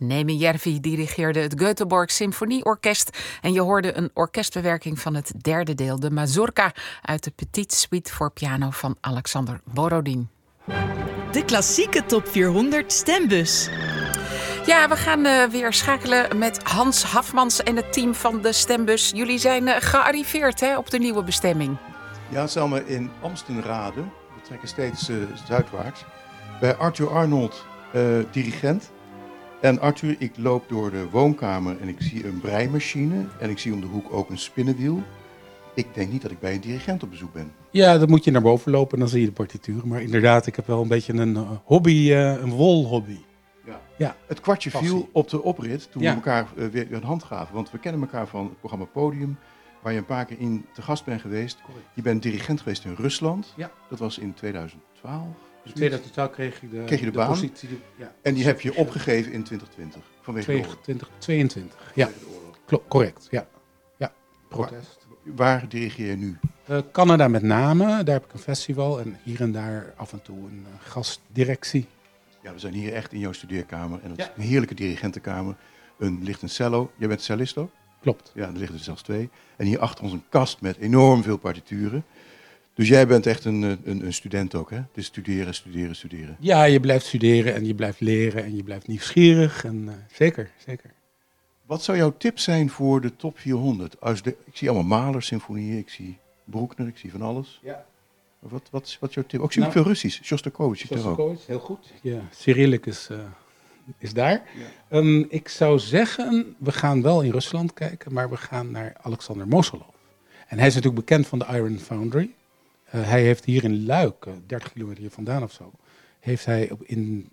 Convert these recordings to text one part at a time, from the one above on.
Neeme Järvi dirigeerde het Göteborg Symfonieorkest en je hoorde een orkestbewerking van het derde deel, de Mazurka, uit de Petite Suite voor piano van Alexander Borodin. De klassieke top 400 stembus. Ja, we gaan weer schakelen met Hans Hafmans en het team van de stembus. Jullie zijn gearriveerd op de nieuwe bestemming. Ja, Selma, in Amstenrade. We trekken steeds zuidwaarts. Bij Arthur Arnold, dirigent. En Arthur, ik loop door de woonkamer en ik zie een breimachine. En ik zie om de hoek ook een spinnenwiel. Ik denk niet dat ik bij een dirigent op bezoek ben. Ja, dan moet je naar boven lopen en dan zie je de partituur. Maar inderdaad, ik heb wel een beetje een hobby, een wolhobby. Ja. Het kwartje viel op de oprit toen we elkaar weer een hand gaven. Want we kennen elkaar van het programma Podium, waar je een paar keer in te gast bent geweest. Correct. Je bent dirigent geweest in Rusland. Ja. Dat was in 2012. In 2012 kreeg je de baan. Positie, En die heb je opgegeven in 2020. Vanwege de oorlog. 2022. Ja, correct. Ja. Protest. Waar dirigeer je nu? Canada met name, daar heb ik een festival en hier en daar af en toe een gastdirectie. Ja, we zijn hier echt in jouw studeerkamer en het is een heerlijke dirigentenkamer. Ligt een cello. Jij bent cellist ook? Klopt. Ja, er liggen er zelfs 2. En hier achter ons een kast met enorm veel partituren. Dus jij bent echt een student ook, hè? Het is studeren. Ja, je blijft studeren en je blijft leren en je blijft nieuwsgierig. En, zeker. Wat zou jouw tip zijn voor de top 400? Ik zie allemaal Mahler-symfonieën, ik zie Bruckner, ik zie van alles. Ja. Wat is jouw tip? Ook zie ik veel Russisch. Shostakovich zit er ook. Heel goed. Ja, Cyrillic is daar. Ja. Ik zou zeggen, we gaan wel in Rusland kijken, maar we gaan naar Alexander Mosolov. En hij is natuurlijk bekend van de Iron Foundry. Hij heeft hier in Luik, 30 kilometer hier vandaan of zo, heeft hij in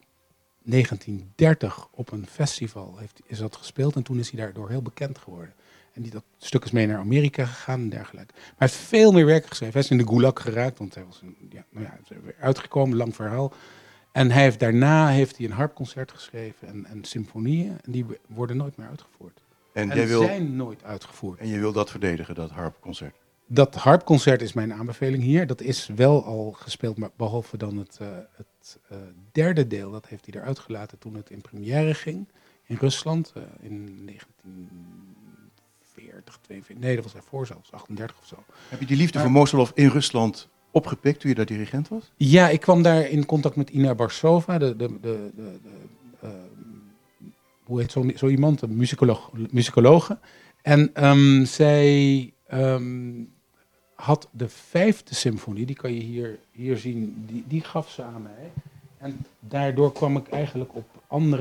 1930 op een festival is dat gespeeld en toen is hij daardoor heel bekend geworden. En dat stuk is mee naar Amerika gegaan en dergelijke. Maar hij heeft veel meer werk geschreven. Hij is in de Gulag geraakt, want hij was weer uitgekomen, lang verhaal. En daarna heeft hij een harpconcert geschreven en symfonieën. En die worden nooit meer uitgevoerd. En zijn nooit uitgevoerd. En je wil dat verdedigen, dat harpconcert? Dat harpconcert is mijn aanbeveling hier. Dat is wel al gespeeld, maar behalve dan het derde deel. Dat heeft hij eruit gelaten toen het in première ging in Rusland in 1940, 42. Nee, dat was daarvoor zelfs, 38 of zo. Heb je die liefde voor Mosolov in Rusland opgepikt toen je daar dirigent was? Ja, ik kwam daar in contact met Ina Barsova, hoe heet zo iemand? Een muzikologe. En zij had de 5e symfonie, die kan je hier zien, die gaf ze aan mij. En daardoor kwam ik eigenlijk op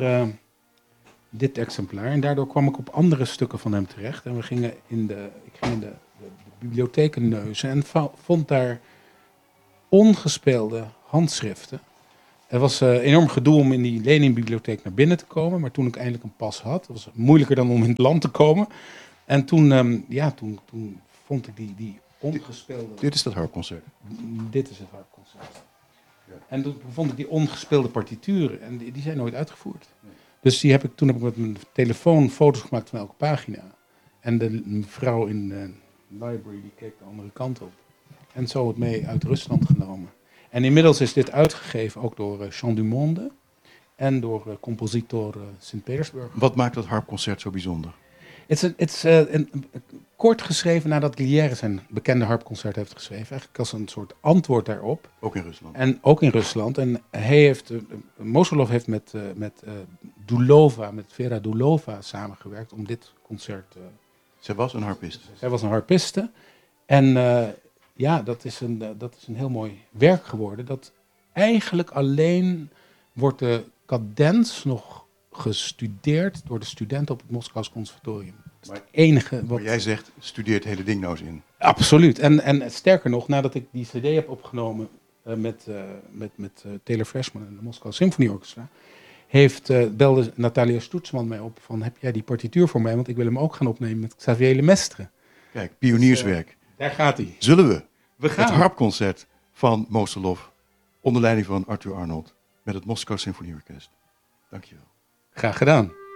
dit exemplaar, en daardoor kwam ik op andere stukken van hem terecht. En ik ging in de bibliotheken neuzen en vond daar ongespeelde handschriften. Er was enorm gedoe om in die Lenin-bibliotheek naar binnen te komen, maar toen ik eindelijk een pas had, was het moeilijker dan om in het land te komen. En toen vond ik die ongespeelde... Dit is dat harpconcert? Dit is het harpconcert. Ja. En toen vond ik die ongespeelde partituren en die zijn nooit uitgevoerd. Nee. Dus toen heb ik met mijn telefoon foto's gemaakt van elke pagina. En de vrouw in de library die keek de andere kant op. En zo het mee uit Rusland genomen. En inmiddels is dit uitgegeven ook door Chant du Monde en door compositor Sint-Petersburg. Wat maakt dat harpconcert zo bijzonder? Het is kort geschreven nadat Glière zijn bekende harpconcert heeft geschreven. Eigenlijk als een soort antwoord daarop. Ook in Rusland. En ook in Rusland. En Mosolov heeft met Dulova, met Vera Dulova samengewerkt om dit concert... Zij was een harpiste. Zij was een harpiste. En dat is een heel mooi werk geworden. Dat eigenlijk alleen wordt de cadens nog gestudeerd door de studenten op het Moskous Conservatorium. Dat is het enige wat... Maar jij zegt, studeer het hele ding nou eens in. Absoluut. En sterker nog, nadat ik die cd heb opgenomen met Taylor Freshman en de Moskou Symphony Orchestra, belde Natalia Stutzman mij op van, heb jij die partituur voor mij? Want ik wil hem ook gaan opnemen met Xavier Lemestre. Kijk, pionierswerk. Dus, daar gaat hij. Zullen we gaan. Het harpconcert van Mosolov onder leiding van Arthur Arnold met het Moskou Symfonieorkest. Dankjewel. Graag gedaan.